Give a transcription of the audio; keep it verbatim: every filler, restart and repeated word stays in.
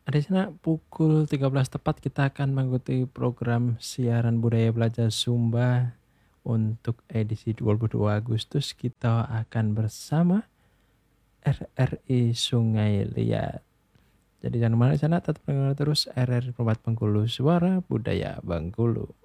Ada di sana pukul tiga belas tepat kita akan mengikuti program siaran budaya belajar Sumba untuk edisi dua puluh dua Agustus kita akan bersama R R I Sungai Liat. Jadi jangan kemana sana, tetap dengar terus R R I Perempat Bengkulu, Suara Budaya Bengkulu.